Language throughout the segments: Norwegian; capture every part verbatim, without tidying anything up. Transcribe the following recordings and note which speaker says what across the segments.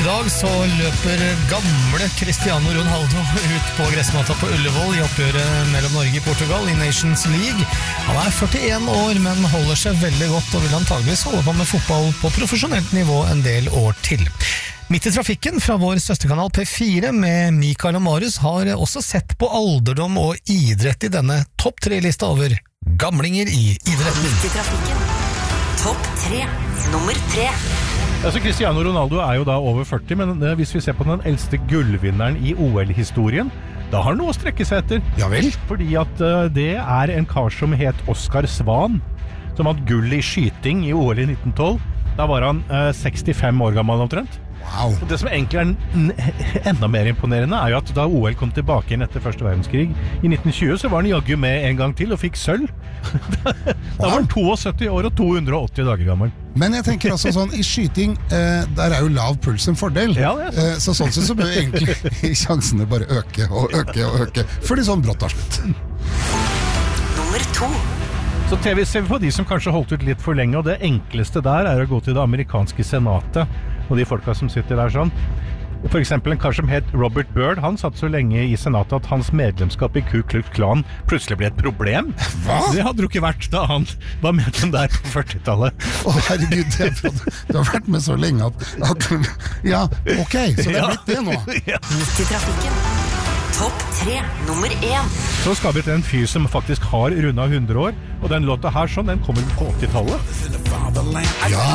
Speaker 1: dag så løper gamle Cristiano Ronaldo ut på gressmatta på Ullevål i oppgjøret mellom Norge og Portugal i Nations League. Han er førtien år, men holder seg veldig godt og vil antageligvis holde på med fotball på profesjonelt nivå en del år til. Midt i trafikken fra vår søsterkanal P fire med Mikael og Marius har også sett på alderdom og idrett i denne topp tre-lista over gamlinger i idretten.
Speaker 2: Midt i trafikken. Topp tre. Nummer tre.
Speaker 3: Altså, Cristiano Ronaldo er jo da over førti, men hvis vi ser på den eldste gullvinneren i O L-historien, da har han noe å strekke seg etter.
Speaker 4: Ja vel?
Speaker 3: Fordi at uh, det er en kar som het Oskar Svan, som hadde gull i skyting i O L i nitten tolv. Da var han uh, sekstifem år gammel omtrent.
Speaker 4: Wow.
Speaker 3: Og det som egentlig er n- enda mer imponerende er jo at da O L kom tilbake igjen etter første verdenskrig i nitten tjue, så var han jaggu med en gang til og fikk sølv. da, da var han syttito år og to hundre og åtti dager gammel.
Speaker 4: Men jeg tenker også sånn, i skyting, eh, der er jo lav puls en fordel.
Speaker 3: Ja, det er sant.
Speaker 4: eh, så sånn sett så bør egentlig sjansene bare øke og øke og øke, fordi sånn brått tar slutt.
Speaker 2: Nummer to.
Speaker 3: Så T V ser vi på de som kanskje holdt ut litt for lenge, og det enkleste der er å gå til det amerikanske senatet, og de folka som sitter der sånn. For eksempel en kar som het Robert Byrd, han satt så lenge i senatet at hans medlemskap i Ku Klux Klan plutselig ble et problem.
Speaker 4: Hva?
Speaker 3: Det hadde jo ikke vært da han var medlem der på førtitallet.
Speaker 4: Å herregud, jeg, du har vært med så lenge at, at ja, ok, så det er blitt det nå.
Speaker 3: Ja.
Speaker 2: Midt i trafikken. Topp tre. Nummer én.
Speaker 3: Så skal vi til en fyr som faktisk har rundet hundre år, og den låta her sånn, den kommer på åttitallet.
Speaker 4: Ja.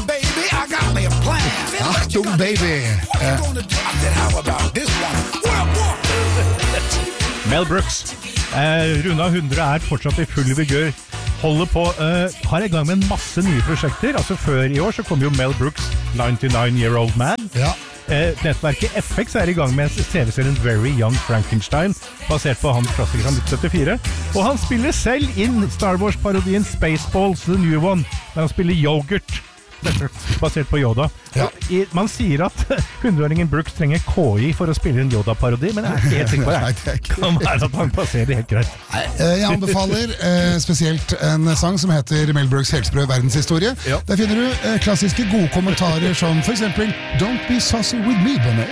Speaker 4: Ja, Young Baby. Eh,
Speaker 3: Mel Brooks. Eh, rundet hundre er fortsatt i full vigør. Holder på, eh, har i gang med en masse nye prosjekter. Altså før i år så kom jo Mel Brooks, ninety-nine year old man.
Speaker 4: ja.
Speaker 3: Eh, nettverket F X er i gang med T V-serien Very Young Frankenstein, basert på hans klassiker fra nitten syttifire. Og han spiller selv inn Star Wars-parodien Spaceballs, The New One, der han spiller yoghurt, basert på Yoda.
Speaker 4: Ja.
Speaker 3: I, man sier at hundreåringen Brooks trenger K I for å spille en Yoda-parodi, men jeg er ikke helt sikker på
Speaker 4: Nei,
Speaker 3: det.
Speaker 4: det er ikke
Speaker 3: Kan være at han passerer helt greit.
Speaker 4: Nei, eh, jeg anbefaler eh, spesielt en sang som heter Mel Brooks Helsprø verdenshistorie.
Speaker 3: Ja.
Speaker 4: Der finner du eh, klassiske gode kommentarer som for eksempel Don't be saucy with me, Bonnet.